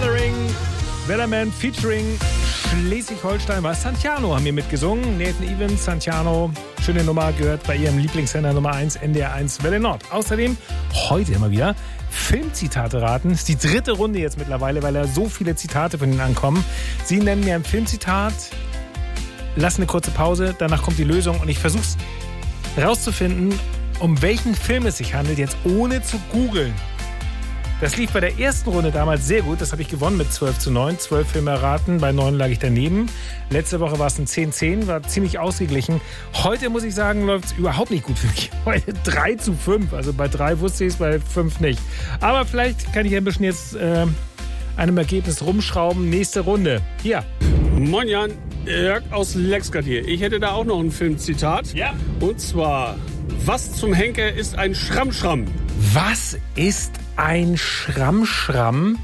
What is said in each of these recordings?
Gathering, Wellerman featuring Schleswig-Holstein, war Santiano, haben wir mitgesungen. Nathan Evans, Santiano, schöne Nummer, gehört bei ihrem Lieblingssender Nummer 1, NDR 1 Welle Nord. Außerdem, heute immer wieder, Filmzitate raten. Das ist die dritte Runde jetzt mittlerweile, weil da so viele Zitate von Ihnen ankommen. Sie nennen mir ein Filmzitat, lassen eine kurze Pause, danach kommt die Lösung und ich versuche es rauszufinden, um welchen Film es sich handelt, jetzt ohne zu googeln. Das lief bei der ersten Runde damals sehr gut. Das habe ich gewonnen mit 12:9. 12 Filme erraten, bei 9 lag ich daneben. Letzte Woche war es ein 10:10, war ziemlich ausgeglichen. Heute, muss ich sagen, läuft es überhaupt nicht gut für mich. Heute 3:5. Also bei 3 wusste ich es, bei 5 nicht. Aber vielleicht kann ich ein bisschen jetzt einem Ergebnis rumschrauben. Nächste Runde. Hier. Moin Jan, Jörg aus Lexgard hier. Ich hätte da auch noch ein Filmzitat. Ja. Und zwar, was zum Henker ist ein Schramm-Schramm? Was ist ein Schramm-Schramm?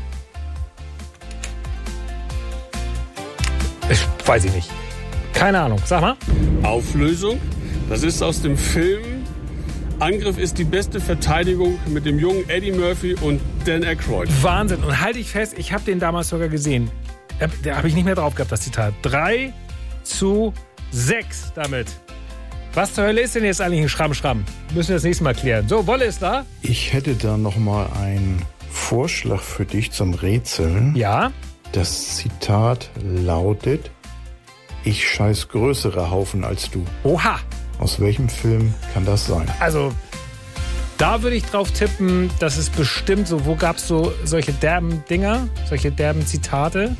Weiß ich nicht. Keine Ahnung. Sag mal. Auflösung. Das ist aus dem Film Angriff ist die beste Verteidigung mit dem jungen Eddie Murphy und Dan Aykroyd. Wahnsinn. Und halte ich fest, ich habe den damals sogar gesehen. Da habe ich nicht mehr drauf gehabt, das Zitat. 3:6 damit. Was zur Hölle ist denn jetzt eigentlich ein Schramm-Schramm? Müssen wir das nächste Mal klären. So, Wolle ist da. Ich hätte da noch mal einen Vorschlag für dich zum Rätseln. Ja. Das Zitat lautet: Ich scheiß größere Haufen als du. Oha. Aus welchem Film kann das sein? Also, da würde ich drauf tippen, dass es bestimmt so, wo gab es so solche derben Dinger, solche derben Zitate?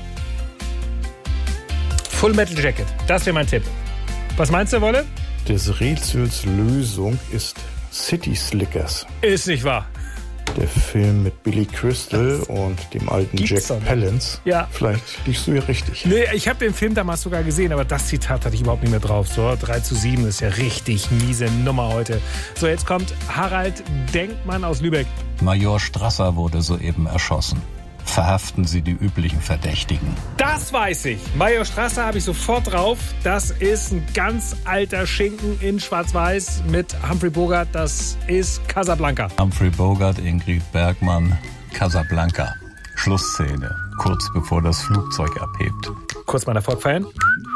Full Metal Jacket, das wäre mein Tipp. Was meinst du, Wolle? Des Rätsels Lösung ist City Slickers. Ist nicht wahr. Der Film mit Billy Crystal und dem alten Jack Palance. Ja. Vielleicht liegst du ja richtig. Nee, ich habe den Film damals sogar gesehen, aber das Zitat hatte ich überhaupt nicht mehr drauf. So, 3:7 ist ja richtig miese Nummer heute. So, jetzt kommt Harald Denkmann aus Lübeck. Major Strasser wurde soeben erschossen. Verhaften Sie die üblichen Verdächtigen. Das weiß ich. Major Strasser habe ich sofort drauf. Das ist ein ganz alter Schinken in Schwarz-Weiß mit Humphrey Bogart. Das ist Casablanca. Humphrey Bogart, Ingrid Bergman, Casablanca. Schlussszene, kurz bevor das Flugzeug abhebt. Kurz mal Erfolg feiern.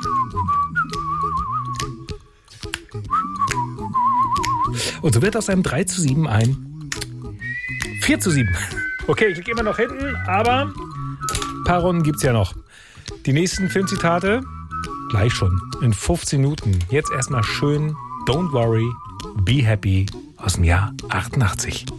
Und so wird aus einem 3:7 ein 4:7. Okay, ich liege immer noch hinten, aber ein paar Runden gibt's ja noch. Die nächsten Filmzitate gleich schon, in 15 Minuten. Jetzt erstmal schön Don't Worry, Be Happy aus dem Jahr 88.